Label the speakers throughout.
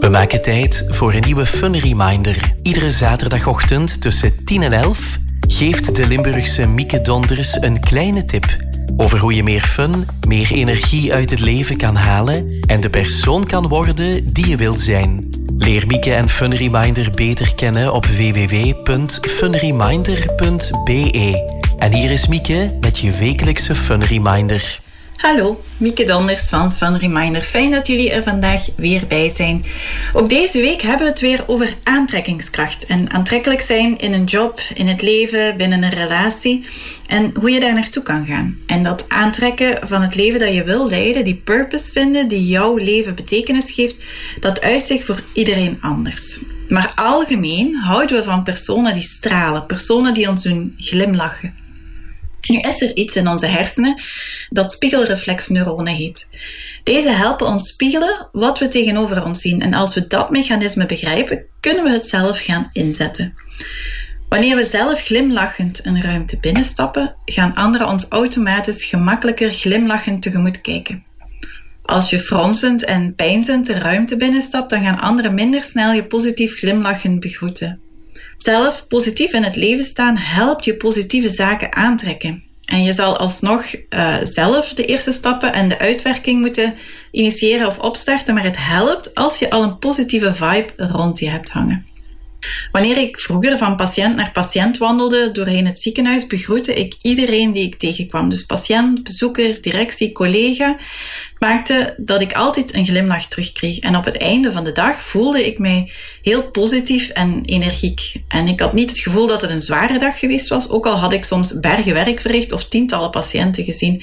Speaker 1: maken tijd voor een nieuwe Fun Reminder. Iedere zaterdagochtend tussen 10 en 11 geeft de Limburgse Mieke Donders een kleine tip over hoe je meer fun, meer energie uit het leven kan halen en de persoon kan worden die je wilt zijn. Leer Mieke en Fun Reminder beter kennen op www.funreminder.be. En hier is Mieke met je wekelijkse Fun Reminder.
Speaker 2: Hallo, Mieke Donders van Fun Reminder. Fijn dat jullie er vandaag weer bij zijn. Ook deze week hebben we het weer over aantrekkingskracht. En aantrekkelijk zijn in een job, in het leven, binnen een relatie. En hoe je daar naartoe kan gaan. En dat aantrekken van het leven dat je wil leiden, die purpose vinden, die jouw leven betekenis geeft, dat uit zich voor iedereen anders. Maar algemeen houden we van personen die stralen, personen die ons doen glimlachen. Nu is er iets in onze hersenen dat spiegelreflexneuronen heet. Deze helpen ons spiegelen wat we tegenover ons zien. En als we dat mechanisme begrijpen, kunnen we het zelf gaan inzetten. Wanneer we zelf glimlachend een ruimte binnenstappen, gaan anderen ons automatisch gemakkelijker glimlachend tegemoet kijken. Als je fronsend en peinzend de ruimte binnenstapt, dan gaan anderen minder snel je positief glimlachend begroeten. Zelf positief in het leven staan helpt je positieve zaken aantrekken. En je zal alsnog zelf de eerste stappen en de uitwerking moeten initiëren of opstarten, maar het helpt als je al een positieve vibe rond je hebt hangen. Wanneer ik vroeger van patiënt naar patiënt wandelde doorheen het ziekenhuis, begroette ik iedereen die ik tegenkwam. Dus patiënt, bezoeker, directie, collega, maakte dat ik altijd een glimlach terugkreeg. En op het einde van de dag voelde ik mij heel positief en energiek. En ik had niet het gevoel dat het een zware dag geweest was, ook al had ik soms bergen werk verricht of tientallen patiënten gezien.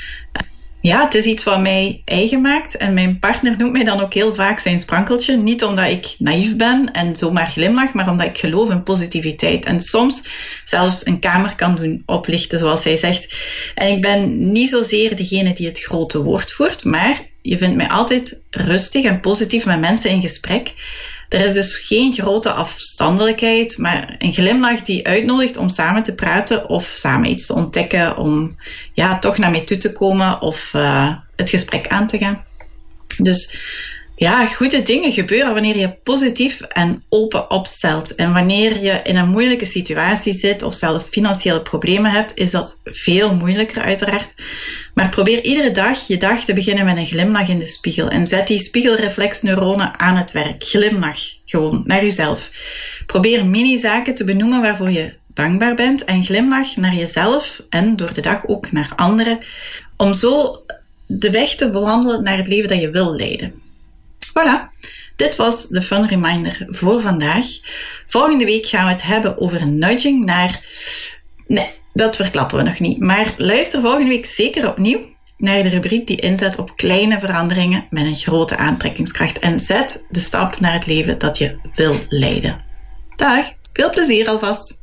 Speaker 2: Ja, het is iets wat mij eigen maakt en mijn partner noemt mij dan ook heel vaak zijn sprankeltje. Niet omdat ik naïef ben en zomaar glimlach, maar omdat ik geloof in positiviteit. En soms zelfs een kamer kan doen oplichten, zoals hij zegt. En ik ben niet zozeer degene die het grote woord voert, maar je vindt mij altijd rustig en positief met mensen in gesprek. Er is dus geen grote afstandelijkheid, maar een glimlach die uitnodigt om samen te praten of samen iets te ontdekken, om toch naar mij toe te komen of het gesprek aan te gaan. Dus ja, goede dingen gebeuren wanneer je positief en open opstelt. En wanneer je in een moeilijke situatie zit of zelfs financiële problemen hebt, is dat veel moeilijker uiteraard. Maar probeer iedere dag je dag te beginnen met een glimlach in de spiegel. En zet die spiegelreflexneuronen aan het werk. Glimlach gewoon naar jezelf. Probeer mini-zaken te benoemen waarvoor je dankbaar bent. En glimlach naar jezelf en door de dag ook naar anderen. Om zo de weg te bewandelen naar het leven dat je wil leiden. Voilà, dit was de Fun Reminder voor vandaag. Volgende week gaan we het hebben over nudging naar... Nee, dat verklappen we nog niet. Maar luister volgende week zeker opnieuw naar de rubriek die inzet op kleine veranderingen met een grote aantrekkingskracht. En zet de stap naar het leven dat je wil leiden. Dag, veel plezier alvast.